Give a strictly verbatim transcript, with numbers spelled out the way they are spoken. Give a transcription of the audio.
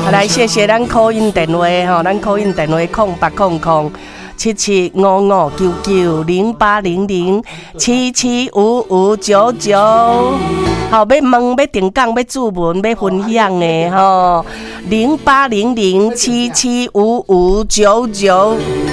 来，谢谢咱call in电话吼，咱call in电话空八空空七七五五九九零八零零七七五五九九。好，要问、要定讲、要注文、要分享的吼，零八零零七七五五九九。